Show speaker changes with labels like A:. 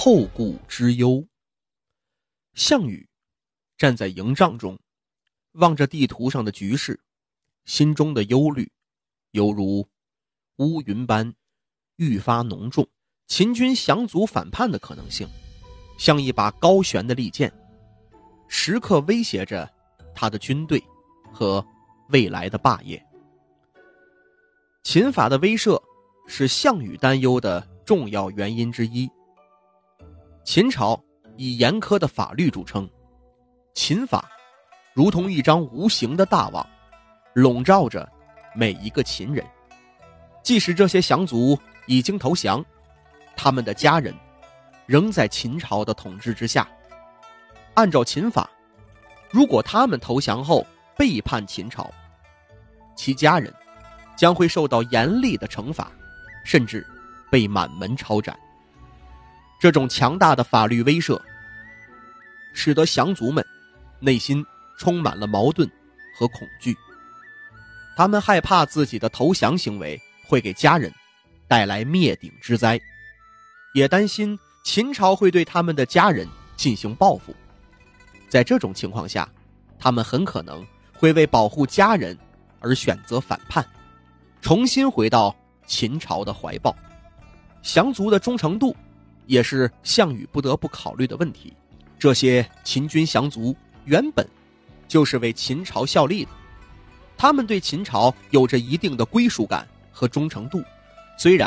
A: 后顾之忧。项羽站在营帐中，望着地图上的局势，心中的忧虑犹如乌云般愈发浓重。秦军降卒反叛的可能性像一把高悬的利剑，时刻威胁着他的军队和未来的霸业。秦法的威慑是项羽担忧的重要原因之一。秦朝以严苛的法律著称，秦法如同一张无形的大网，笼罩着每一个秦人。即使这些降卒已经投降，他们的家人仍在秦朝的统治之下。按照秦法，如果他们投降后背叛秦朝，其家人将会受到严厉的惩罚，甚至被满门抄斩。这种强大的法律威慑使得降卒们内心充满了矛盾和恐惧。他们害怕自己的投降行为会给家人带来灭顶之灾，也担心秦朝会对他们的家人进行报复。在这种情况下，他们很可能会为保护家人而选择反叛，重新回到秦朝的怀抱。降卒的忠诚度也是项羽不得不考虑的问题。这些秦军降卒原本就是为秦朝效力的，他们对秦朝有着一定的归属感和忠诚度，虽然